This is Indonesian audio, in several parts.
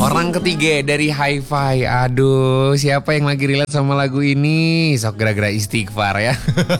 Orang ketiga dari Hi-Fi. Aduh, siapa yang lagi relate sama lagu ini? Sok gara-gara istighfar ya.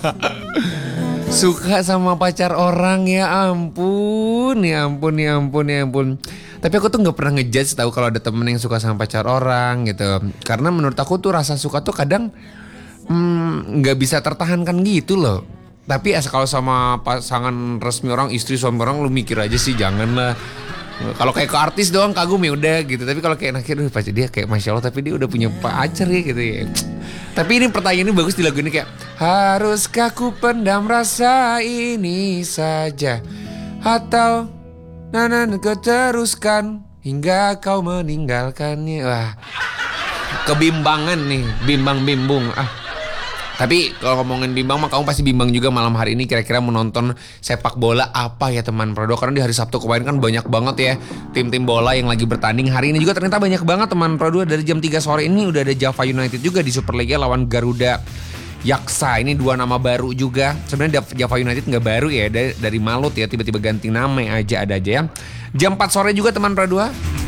Suka sama pacar orang, ya ampun, ya ampun, ya ampun, ya ampun. Tapi aku tuh gak pernah ngejudge tahu kalau ada temen yang suka sama pacar orang gitu. Karena menurut aku tuh rasa suka tuh kadang gak bisa tertahankan gitu loh. Tapi kalau sama pasangan resmi orang, istri suami orang, lu mikir aja sih, janganlah. Kalau kayak ke artis doang kagum ya udah gitu. Tapi kalau kayak akhirnya pacar dia kayak Masya Allah, tapi dia udah punya pacar ya gitu ya. Tapi ini pertanyaan ini bagus di lagu ini, kayak haruskah ku pendam rasa ini saja, atau kau teruskan hingga kau meninggalkannya. Wah, kebimbangan nih, bimbang-bimbung. Tapi kalau ngomongin bimbang mah kamu pasti bimbang juga malam hari ini, kira-kira menonton sepak bola apa ya teman Prodo. Karena di hari Sabtu kemarin kan banyak banget ya tim-tim bola yang lagi bertanding. Hari ini juga ternyata banyak banget teman Prodo. Dari jam 3 sore ini udah ada Java United juga di Superliga lawan Garuda Yaksa. Ini dua nama baru juga. Sebenarnya Java United gak baru ya, dari Malut ya, tiba-tiba ganti nama aja, ada aja ya. Jam 4 sore juga teman Prodo,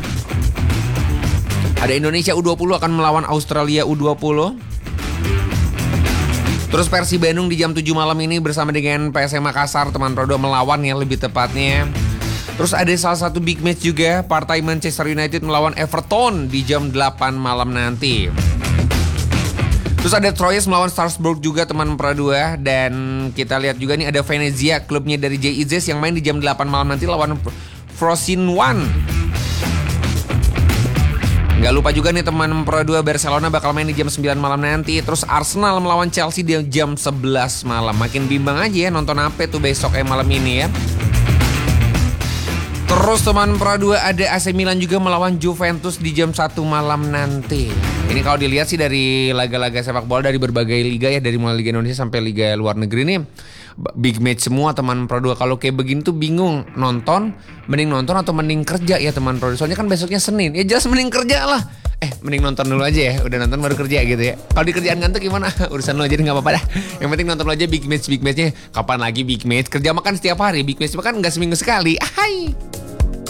ada Indonesia U20 akan melawan Australia U20. Terus Persib Bandung di jam 7 malam ini bersama dengan PSM Makassar, teman Prodo, melawan ya lebih tepatnya. Terus ada salah satu big match juga, partai Manchester United melawan Everton di jam 8 malam nanti. Terus ada Troyes melawan Strasbourg juga teman Prodo. Dan kita lihat juga nih ada Venezia, klubnya dari JIZ yang main di jam 8 malam nanti lawan Frosinone. Gak lupa juga nih teman Pro 2, Barcelona bakal main di jam 9 malam nanti. Terus Arsenal melawan Chelsea di jam 11 malam. Makin bimbang aja ya nonton apa tuh besok malam ini ya. Terus teman Pro 2 ada AC Milan juga melawan Juventus di jam 1 malam nanti. Ini kalau dilihat sih dari laga-laga sepak bola dari berbagai liga ya, dari mulai Liga Indonesia sampai Liga luar negeri nih, big match semua teman Pro 2. Kalau kayak begini tuh bingung nonton, mending nonton atau mending kerja ya teman Pro 2. Soalnya kan besoknya Senin. Ya jelas mending kerja lah. Mending nonton dulu aja ya. Udah nonton baru kerja gitu ya. Kalau di kerjaan ngantuk gimana? Urusan lo aja, nggak apa-apa dah. Yang penting nonton lo aja big matchnya. Kapan lagi big match? Kerja makan setiap hari. Big match makan nggak seminggu sekali. Ahai.